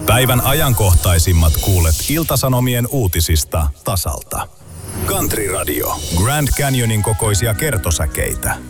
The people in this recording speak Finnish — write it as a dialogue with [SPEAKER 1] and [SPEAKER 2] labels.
[SPEAKER 1] Päivän ajankohtaisimmat kuulet Ilta-Sanomien uutisista tasalta. Country Radio. Grand Canyonin kokoisia kertosäkeitä,